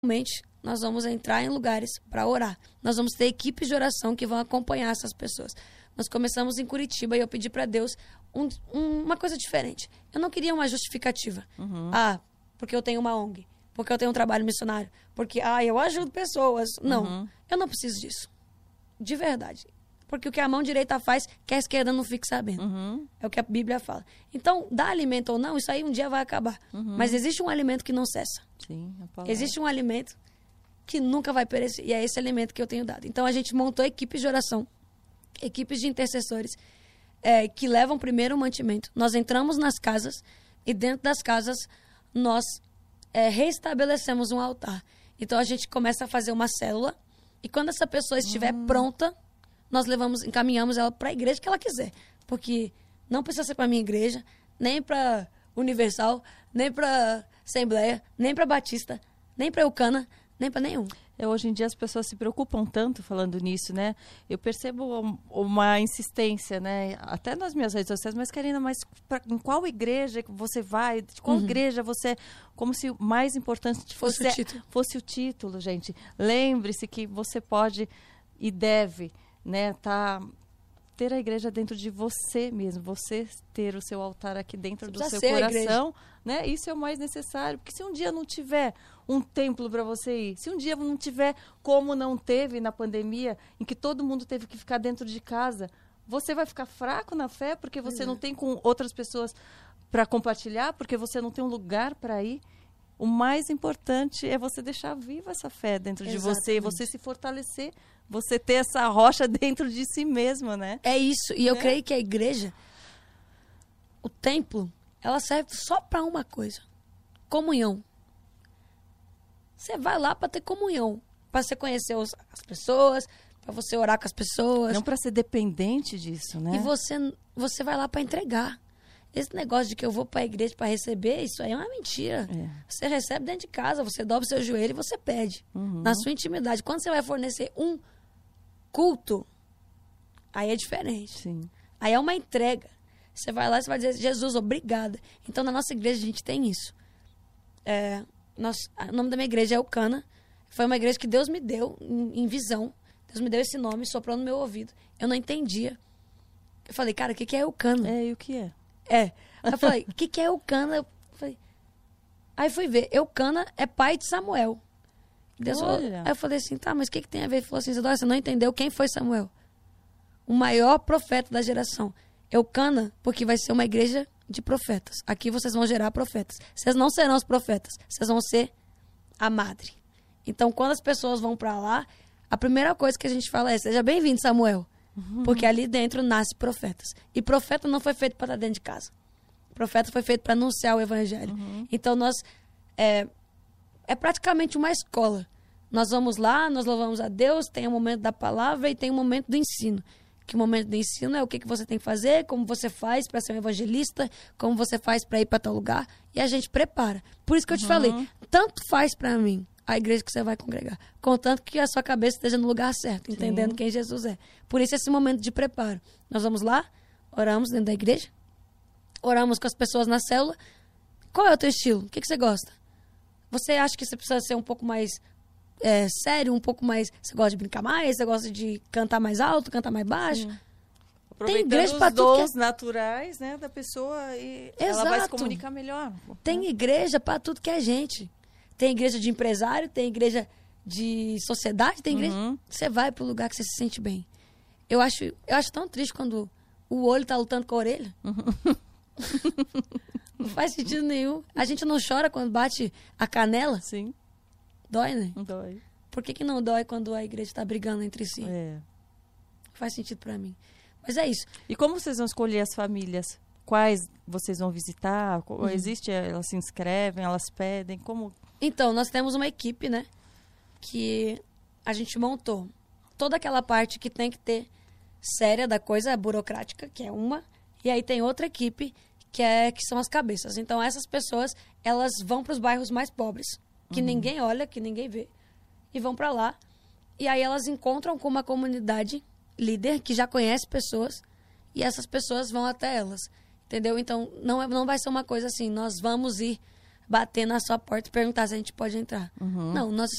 realmente nós vamos entrar em lugares para orar. Nós vamos ter equipes de oração que vão acompanhar essas pessoas. Nós começamos em Curitiba e eu pedi para Deus uma coisa diferente. Eu não queria uma justificativa. Porque eu tenho uma ONG, porque eu tenho um trabalho missionário, porque eu ajudo pessoas. Não, eu não preciso disso. De verdade. Porque o que a mão direita faz, que a esquerda não fique sabendo. É o que a Bíblia fala. Então, dar alimento ou não, isso aí um dia vai acabar. Mas existe um alimento que não cessa. Sim, a palavra. Existe um alimento que nunca vai perecer. E é esse alimento que eu tenho dado. Então, a gente montou equipes de oração, equipes de intercessores, que levam primeiro o mantimento. Nós entramos nas casas e dentro das casas nós reestabelecemos um altar. Então, a gente começa a fazer uma célula e quando essa pessoa estiver pronta, nós encaminhamos ela para a igreja que ela quiser. Porque não precisa ser para a minha igreja, nem para Universal, nem para Assembleia, nem para Batista, nem para Eucana, nem para nenhum. Hoje em dia as pessoas se preocupam tanto falando nisso, né? Eu percebo uma insistência, né? Até nas minhas redes sociais, mas Karina, em qual igreja você vai? De qual igreja você... Como se o mais importante fosse o título, gente. Lembre-se que você pode e deve, né, ter a igreja dentro de você mesmo, você ter o seu altar aqui dentro do seu coração, né? Isso é o mais necessário, porque se um dia não tiver um templo para você ir, se um dia não tiver, como não teve na pandemia, em que todo mundo teve que ficar dentro de casa, você vai ficar fraco na fé, porque você não tem com outras pessoas para compartilhar, porque você não tem um lugar para ir. O mais importante é você deixar viva essa fé dentro de você, você se fortalecer, você ter essa rocha dentro de si mesmo, né? É isso. E eu creio que a igreja, o templo, ela serve só para uma coisa: comunhão. Você vai lá para ter comunhão, para você conhecer as pessoas, para você orar com as pessoas. Não para ser dependente disso, né? E você vai lá para entregar. Esse negócio de que eu vou para a igreja para receber, isso aí é uma mentira. Você recebe dentro de casa, você dobra o seu joelho e você pede. Na sua intimidade. Quando você vai fornecer um culto, aí é diferente. Sim. Aí é uma entrega. Você vai lá e você vai dizer: Jesus, obrigada. Então, na nossa igreja, a gente tem isso. O nome da minha igreja é Eucana. Foi uma igreja que Deus me deu em visão. Deus me deu esse nome, soprou no meu ouvido. Eu não entendia. Eu falei: cara, o que é Eucana? E o que é? Aí eu falei: o que é Eucana? Aí fui ver. Eucana é pai de Samuel. Aí eu falei assim: tá, mas o que tem a ver? Ele falou assim: você não entendeu quem foi Samuel? O maior profeta da geração. Eucana, porque vai ser uma igreja de profetas. Aqui vocês vão gerar profetas. Vocês não serão os profetas, vocês vão ser a madre. Então, quando as pessoas vão para lá, a primeira coisa que a gente fala é: seja bem-vindo, Samuel. Porque ali dentro nasce profetas. E profeta não foi feito para estar dentro de casa. Profeta foi feito para anunciar o evangelho. Então, nós... É praticamente uma escola. Nós vamos lá, nós louvamos a Deus, tem o momento da palavra e tem o momento do ensino. Que o momento do ensino é o que você tem que fazer, como você faz para ser um evangelista, como você faz para ir para tal lugar. E a gente prepara. Por isso que eu te falei, tanto faz para mim a igreja que você vai congregar, contanto que a sua cabeça esteja no lugar certo, entendendo quem Jesus é. Por isso esse momento de preparo. Nós vamos lá, oramos dentro da igreja, oramos com as pessoas na célula. Qual é o teu estilo? O que você gosta? Você acha que você precisa ser um pouco mais sério, um pouco mais... Você gosta de brincar mais? Você gosta de cantar mais alto, cantar mais baixo? Aproveitando tem igreja os dons naturais, né, da pessoa e ela vai se comunicar melhor. Tem igreja para tudo que é gente. Tem igreja de empresário, tem igreja de sociedade, tem igreja... Você vai para o lugar que você se sente bem. Eu acho tão triste quando o olho tá lutando com a orelha. Não faz sentido nenhum. A gente não chora quando bate a canela? Sim. Dói, né? Dói. Por que não dói quando a igreja está brigando entre si? Não faz sentido para mim. Mas é isso. E como vocês vão escolher as famílias? Quais vocês vão visitar? Existe, elas se inscrevem, elas pedem? Como... Então, nós temos uma equipe, né? Que a gente montou. Toda aquela parte que tem que ter séria da coisa burocrática, que é uma. E aí tem outra equipe que são as cabeças. Então, essas pessoas, elas vão para os bairros mais pobres, que ninguém olha, que ninguém vê, e vão para lá. E aí elas encontram com uma comunidade líder que já conhece pessoas, e essas pessoas vão até elas, entendeu? Então, não vai ser uma coisa assim: nós vamos ir bater na sua porta e perguntar se a gente pode entrar. Não, nós